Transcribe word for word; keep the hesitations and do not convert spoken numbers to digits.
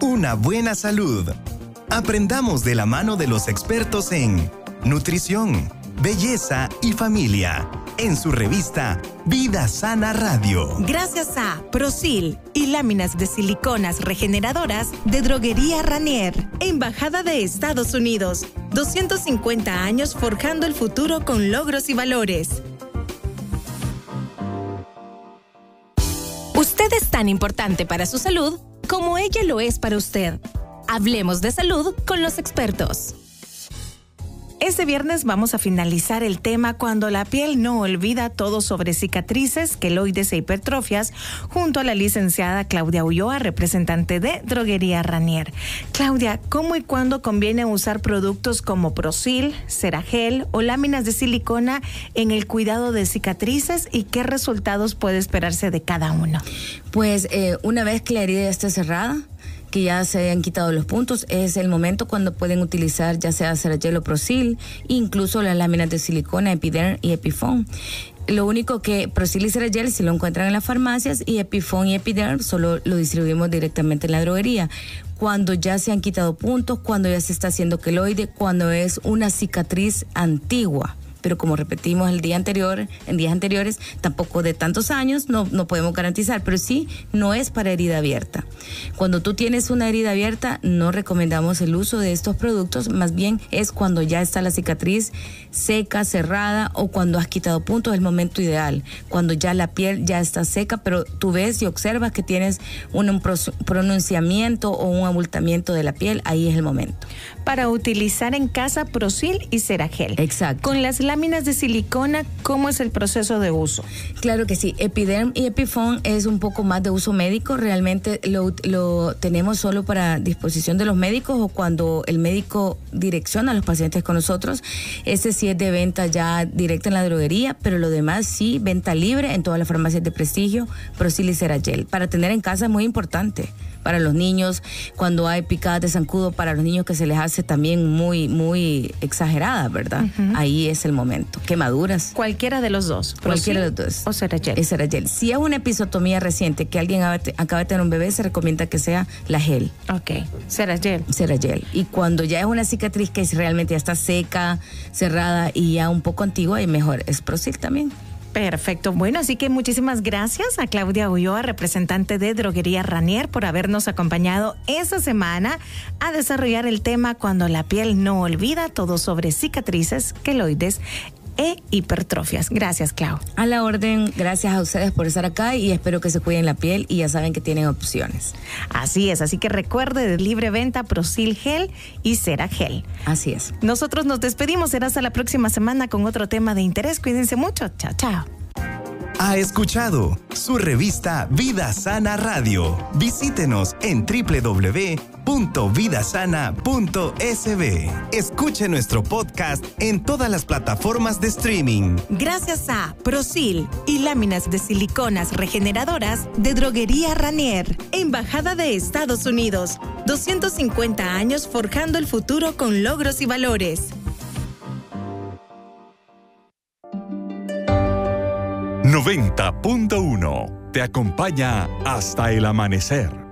una buena salud. Aprendamos de la mano de los expertos en nutrición, belleza y familia, en su revista Vida Sana Radio. Gracias a Prosil y láminas de siliconas regeneradoras de Droguería Ranier, Embajada de Estados Unidos. doscientos cincuenta años forjando el futuro con logros y valores. Usted es tan importante para su salud como ella lo es para usted. Hablemos de salud con los expertos. Este viernes vamos a finalizar el tema Cuando la piel no olvida, todo sobre cicatrices, queloides e hipertrofias, junto a la licenciada Claudia Ulloa, representante de Droguería Ranier. Claudia, ¿cómo y cuándo conviene usar productos como Prosil, Ceragel o láminas de silicona en el cuidado de cicatrices y qué resultados puede esperarse de cada uno? Pues eh, una vez que la herida ya esté cerrada, que ya se hayan quitado los puntos, es el momento cuando pueden utilizar ya sea Ceragel o Prosil, incluso las láminas de silicona, Epiderm y Epifoam. Lo único que Prosil y Ceragel si lo encuentran en las farmacias, y Epifoam y Epiderm solo lo distribuimos directamente en la droguería. Cuando ya se han quitado puntos, cuando ya se está haciendo queloide, cuando es una cicatriz antigua. Pero como repetimos el día anterior, en días anteriores, tampoco de tantos años, no, no podemos garantizar, pero sí no es para herida abierta. Cuando tú tienes una herida abierta, no recomendamos el uso de estos productos, más bien es cuando ya está la cicatriz seca, cerrada, o cuando has quitado puntos, es el momento ideal, cuando ya la piel ya está seca, pero tú ves y observas que tienes un, un pronunciamiento o un abultamiento de la piel, ahí es el momento. Para utilizar en casa Prosil y Ceragel. Exacto. Con las láminas de silicona, ¿cómo es el proceso de uso? Claro que sí. Epiderm y Epifoam es un poco más de uso médico. Realmente lo, lo tenemos solo para disposición de los médicos o cuando el médico direcciona a los pacientes con nosotros. Ese sí es de venta ya directa en la droguería, pero lo demás sí, venta libre en todas las farmacias de prestigio, Prosil y Ceragel. Para tener en casa es muy importante. Para los niños, cuando hay picadas de zancudo, para los niños que se les hace también muy, muy exagerada, ¿verdad? Uh-huh. Ahí es el momento. Quemaduras. Cualquiera de los dos. Cualquiera de los dos. O Ceragel. Es Ceragel. Si es una episotomía reciente, que alguien acaba de tener un bebé, se recomienda que sea la gel. Ok. Ceragel. Ceragel. Y cuando ya es una cicatriz que realmente ya está seca, cerrada y ya un poco antigua, y mejor es Prosil también. Perfecto. Bueno, así que muchísimas gracias a Claudia Ulloa, representante de Droguería Ranier, por habernos acompañado esta semana a desarrollar el tema Cuando la piel no olvida, todo sobre cicatrices, queloides e hipertrofias. Gracias, Clau. A la orden, gracias a ustedes por estar acá y espero que se cuiden la piel y ya saben que tienen opciones. Así es, así que recuerde de libre venta Prosil Gel y Ceragel. Así es. Nosotros nos despedimos, será hasta la próxima semana con otro tema de interés. Cuídense mucho. Chao, chao. Ha escuchado su revista Vida Sana Radio. Visítenos en doble u doble u doble u punto vida sana punto s b. Escuche nuestro podcast en todas las plataformas de streaming. Gracias a Prosil y láminas de siliconas regeneradoras de Droguería Ranier, Embajada de Estados Unidos. doscientos cincuenta años forjando el futuro con logros y valores. noventa punto uno te acompaña hasta el amanecer.